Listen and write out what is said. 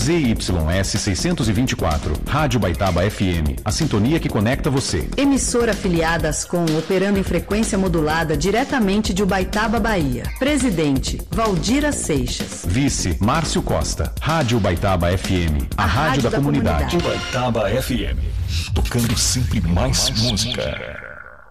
ZYS 624, Rádio Baitaba FM, a sintonia que conecta você. Emissora afiliada Ascom, operando em frequência modulada diretamente de Ubaitaba, Bahia. Presidente, Valdira Seixas. Vice, Márcio Costa. Rádio Baitaba FM, a rádio da comunidade. Baitaba FM, tocando sempre mais música.